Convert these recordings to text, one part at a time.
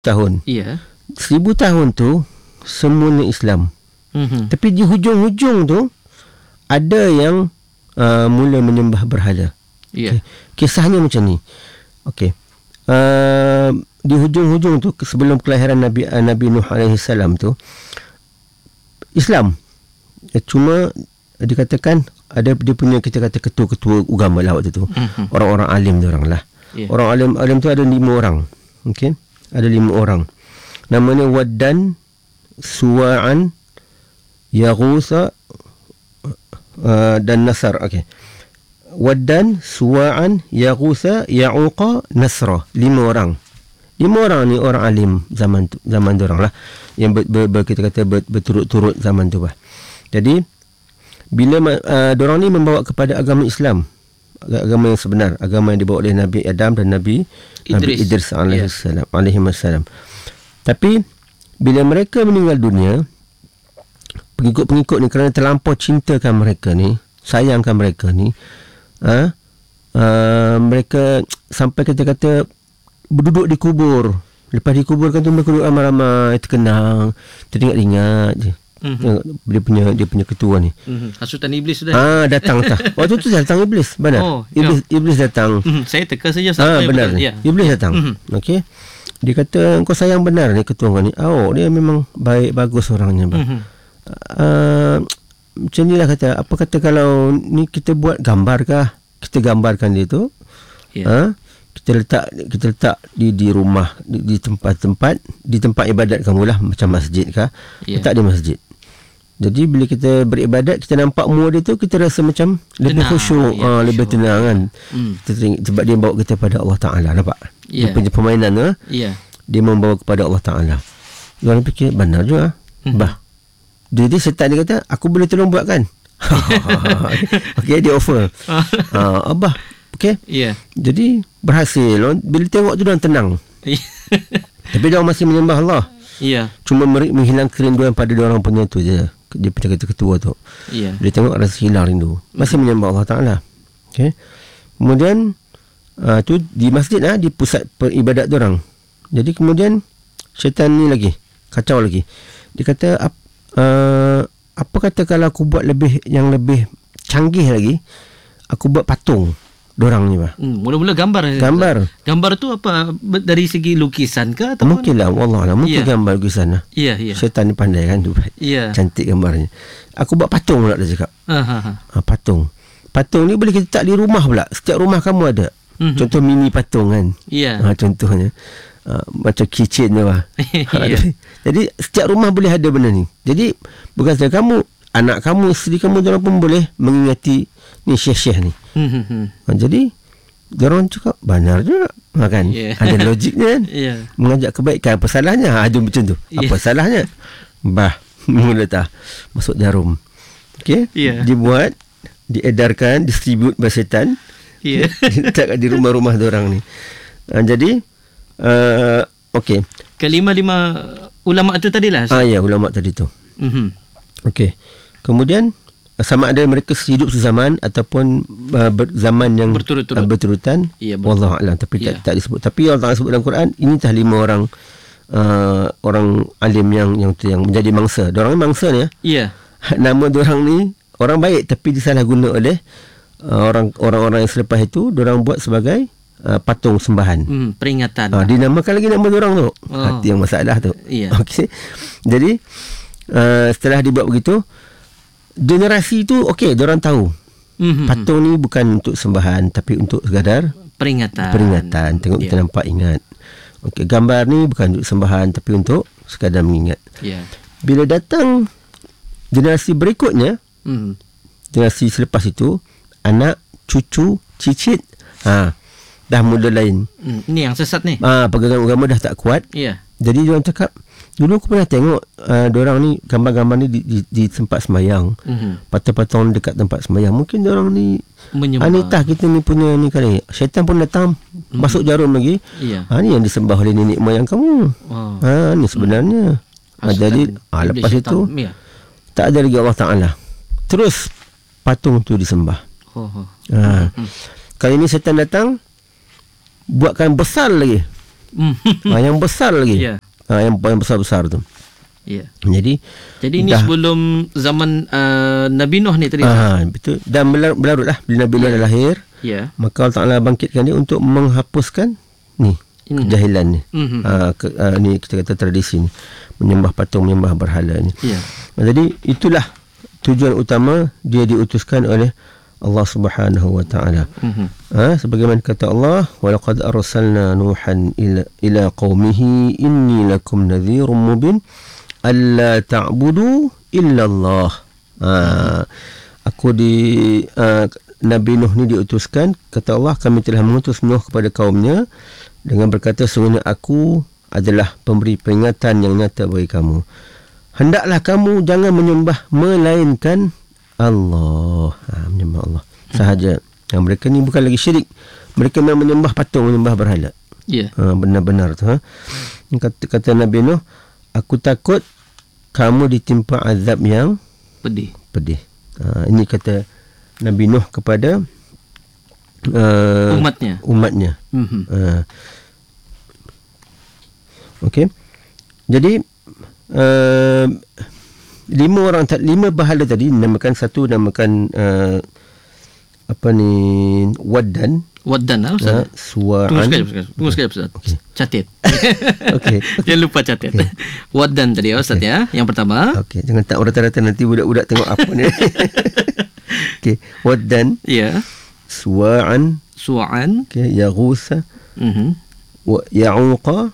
tahun. Ya. 1000 tahun tu semuanya Islam. Tapi di hujung-hujung tu ada yang mula menyembah berhala. Ya. Kisahnya macam ni. Okey. Di hujung-hujung tu sebelum kelahiran Nabi Nuh alaihi salam tu Islam. Cuma dikatakan ada dia punya, kita kata, ketua-ketua agama lah waktu tu. Orang-orang alim dia orang lah. Yeah. Orang alim tu ada 5 orang. Okey. Ada 5 orang. Namanya Waddan, Suwa'an, Yaghutha dan Nasr. Okey. Waddan, Suwa'an, Yaghutha, Ya'uqa, Nasra. 5 orang. 5 orang ni orang alim zaman diorang lah, yang kita kata berturut-turut zaman tu lah. Jadi bila diorang ni membawa kepada agama Islam, agama yang sebenar, agama yang dibawa oleh Nabi Adam dan Nabi Idris alaihi wassalam. Tapi bila mereka meninggal dunia, pengikut-pengikut ni kerana terlampau cintakan mereka ni, sayangkan mereka ni, mereka sampai kata-kata berduduk di kubur. Lepas dikuburkan tu mereka duduk ramai-ramai, terkenang, teringat-ingat je. Dia punya ketua ni. Hasutan iblis sudah. Datang tak. Waktu tu datang iblis. Benar. Iblis datang. Saya teka saja sampai benar. Ya. Iblis datang. Okey. Dia kata, kau sayang benar ni ketua kau ni. Dia memang baik, bagus orangnya. Macam ni lah kata. Apa kata kalau ni kita buat gambar kah? Kita gambarkan dia tu. Ya. Kita letak di rumah, di tempat-tempat, di tempat ibadat kamu lah, macam masjid kah? Letak di masjid. Jadi bila kita beribadat, kita nampak muka dia tu, kita rasa macam lebih khusyuk, lebih tenang kan. Sebab dia bawa kita pada Allah Ta'ala. Nampak? Dia punya permainan tu, dia membawa kepada Allah Ta'ala. Orang fikir benar juga. Dia setan, dia kata, aku boleh tolong buat kan? Okey, dia offer. Abah, okey. Jadi berhasil. Bila tengok tu, dia tenang. Tapi dia masih menyembah Allah. Cuma menghilang kerinduan pada dia orang punya tu je. Dia punya ketua tu. Dia tengok rasa hilang rindu. Masih menyembah Allah Ta'ala. Okay. Kemudian tu di masjid di pusat peribadat dia orang. Jadi kemudian syaitan ni lagi kacau lagi. Dia kata apa kata kalau aku buat yang lebih canggih lagi, aku buat patung dorang ni bah. Mula-mula gambar. Gambar tu apa, dari segi lukisan ke atau mungkinlah, wallahualam, mungkin gambar lukisan lah. Syaitan ni pandai kan tu. Cantik gambarnya. Aku buat patung pula, dia cakap. Patung ni boleh kita letak di rumah pula. Setiap rumah kamu ada. Contoh mini patung kan. Contohnya macam kitchen tu lah. Jadi setiap rumah boleh ada benda ni. Jadi bukan sahaja kamu, anak kamu, isteri kamu, diorang pun boleh mengingati ni syekh-syekh ni. Jadi diorang cakap benar juga kan. Ada logiknya kan. Mengajak kebaikan, apa salahnya? Ada macam tu. Apa salahnya? Mula masuk jarum. Okey. Dibuat, diedarkan, distribute bersetan. Letak di rumah-rumah diorang ni. Jadi okey. Kelima-lima ulama tu tadilah. Ulama tadi tu. Okey. Kemudian sama ada mereka hidup sezaman ataupun zaman yang berturutan. Wallahu a'lam, tapi tak disebut. Tapi Allah Ta'ala sebut dalam Quran, ini 5 orang orang alim yang menjadi mangsa. Diorang ni mangsa ni nama diorang ni orang baik, tapi disalahguna oleh orang-orang yang selepas itu. Diorang buat sebagai patung sembahan, peringatan. Dinamakan lagi nama diorang tu. Hati yang masalah tu. Okey. Jadi setelah dibuat begitu, generasi tu diorang tahu patung ni bukan untuk sembahan, tapi untuk sekadar peringatan. Tengok kita nampak, ingat. Okey, gambar ni bukan untuk sembahan, tapi untuk sekadar mengingat. Bila datang generasi berikutnya, generasi selepas itu, anak, cucu, cicit, dah mula lain. Ni yang sesat ni. Pegangan agama dah tak kuat. Jadi diorang cakap, dulu aku pernah tengok diorang ni, gambar-gambar ni di tempat semayang. Patung-patung dekat tempat semayang. Mungkin diorang ni anitah kita ni punya ni kali. Syaitan pun datang, masuk jarum lagi. Ni yang disembah oleh nenek moyang kamu. Ni sebenarnya. Jadi lepas itu tak ada lagi Allah Ta'ala. Terus patung tu disembah. Kali ni syaitan datang, buatkan besar lagi. Yang besar lagi. Ya. Yang besar-besar tu. Ya. Jadi ini sebelum zaman Nabi Nuh ni tadi. Betul. Dan berlarutlah bila Nabi Nuh dah lahir. Ya. Maka Allah Ta'ala bangkitkan dia untuk menghapuskan ni kejahilan ni. Ni kita kata tradisi ni, menyembah patung, menyembah berhala ni. Ya. Jadi itulah tujuan utama dia diutuskan oleh Allah Subhanahu wa Ta'ala. Sebagaimana kata Allah, walaqad arsalna nuhan ila qaumihi inni lakum nadhirum mubin alla ta'budu illa Allah. Nabi Nuh ni diutuskan, kata Allah, kami telah mengutus Nuh kepada kaumnya dengan berkata, sesungguhnya aku adalah pemberi peringatan yang nyata bagi kamu. Hendaklah kamu jangan menyembah melainkan Allah. Menyembah Allah sahaja. Mereka ni bukan lagi syirik. Mereka memang menyembah patung, menyembah berhala. Benar-benar tu. Kata Nabi Nuh, aku takut kamu ditimpa azab yang pedih. Ini kata Nabi Nuh kepada umatnya. Okey. Jadi 5 berhala tadi namakan, satu namakan Waddan, Ustaz. Suwa'an. Tunggu sekejap Ustaz. Okay. Catat. Okey. Jangan lupa catat. Okay. Waddan tadi Ustaz ya. Yang pertama. Okey, jangan tak rata-rata nanti budak-budak tengok apa ni. Okey, Waddan. Ya. Suwa'an. Okey, Yaghutha. Wa Ya'uqa,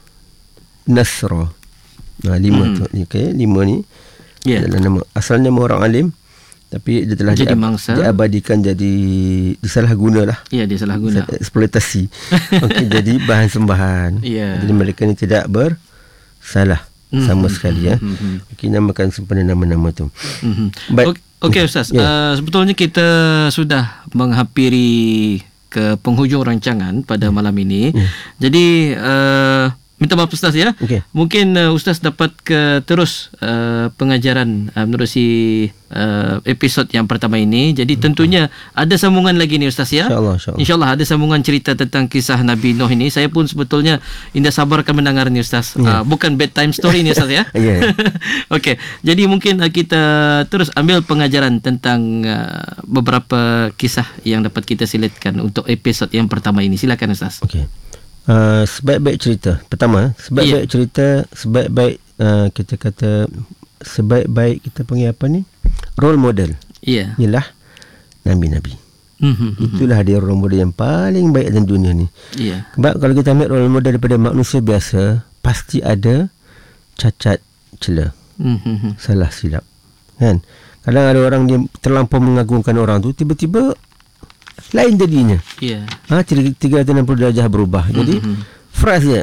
Nasra. 5 tu. Okey, 5 ni. Ya. Nama asalnya orang alim, tapi dia telah diabadikan, jadi disalahgunalah. Ya, disalahguna. Eksploitasi. Okey, jadi bahan sembahan. Jadi mereka ni tidak bersalah sama sekali ya. Okey, namakan sempena nama-nama tu. Baik. Okey Ustaz, sebetulnya kita sudah menghampiri ke penghujung rancangan pada malam ini. Jadi minta maaf Ustaz ya. Okay. Mungkin Ustaz dapat terus pengajaran menerusi episod yang pertama ini. Jadi tentunya ada sambungan lagi ni Ustaz ya. InsyaAllah ada sambungan cerita tentang kisah Nabi Nuh ini. Saya pun sebetulnya indah sabarkan mendengar ni Ustaz. Bukan bedtime story ni Ustaz ya. Okey. Jadi mungkin kita terus ambil pengajaran tentang beberapa kisah yang dapat kita selitkan untuk episod yang pertama ini. Silakan Ustaz. Okey. Sebaik-baik cerita. Pertama, sebaik-baik cerita, sebaik-baik kita kata, sebaik-baik kita panggil apa ni? Role model. Ialah Nabi-Nabi. Itulah dia role model yang paling baik dalam dunia ni. Sebab kalau kita ambil role model daripada manusia biasa, pasti ada cacat celah, salah silap. Kan? Kadang ada orang dia terlampau mengagungkan orang tu, tiba-tiba lain jadinya. 360 darjah berubah. Jadi fresh je.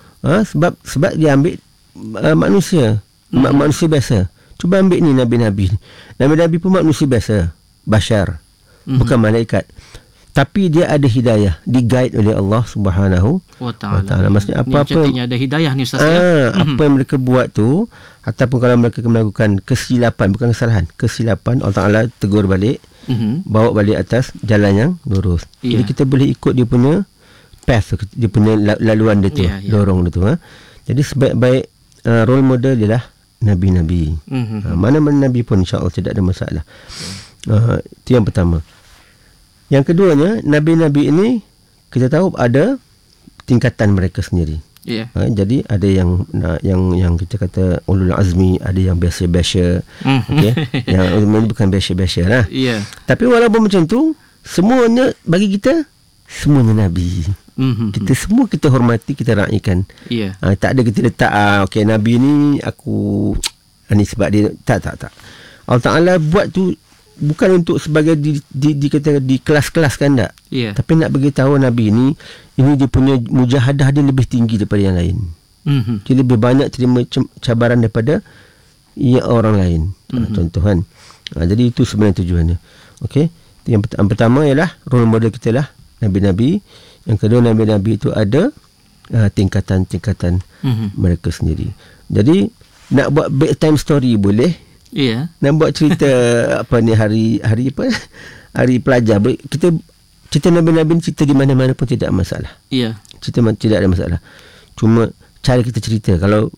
Sebab dia ambil manusia, manusia biasa. Cuba ambil ni Nabi-Nabi. Nabi-Nabi pun manusia biasa, bashar, bukan malaikat. Tapi dia ada hidayah, di-guide oleh Allah Subhanahu wa Ta'ala. Maksudnya apa-apa ada hidayah ni Ustaz ya. Apa yang mereka buat tu, ataupun kalau mereka melakukan kesilapan, bukan kesalahan, kesilapan, Allah Ta'ala tegur balik, bawa balik atas jalan yang lurus. Jadi kita boleh ikut dia punya path, dia punya laluan dia tu, lorong dia tu. Jadi sebaik-baik role model ialah Nabi-Nabi. Mana-mana Nabi pun insya-Allah tidak ada masalah. Itu yang pertama. Yang keduanya, Nabi-Nabi ini kita tahu ada tingkatan mereka sendiri. Jadi ada yang kita kata ulul azmi, ada yang biasa-biasa. Okey. Yang ini bukan biasa-biasa lah. Tapi walaupun macam tu, semuanya bagi kita semuanya Nabi. Kita semua kita hormati, kita raikan. Tak ada kita letak okey Nabi ni aku ni sebab dia tak. Allah Ta'ala buat tu bukan untuk sebagai dikata di kelas-kelaskan tak. Tapi nak bagi tahu Nabi ini dia punya mujahadah dia lebih tinggi daripada yang lain. Dia lebih banyak terima cabaran daripada orang lain. Contoh kan. Jadi itu sebenarnya tujuannya. Okey. Yang pertama ialah role model kita lah Nabi-Nabi. Yang kedua, Nabi-Nabi itu ada tingkatan-tingkatan mereka sendiri. Jadi nak buat bedtime story boleh. Nak buat cerita apa ni hari apa? Hari pelajar. Kita cerita Nabi-Nabi cerita di mana-mana pun tidak masalah. Cerita tidak ada masalah. Cuma cara kita cerita. Kalau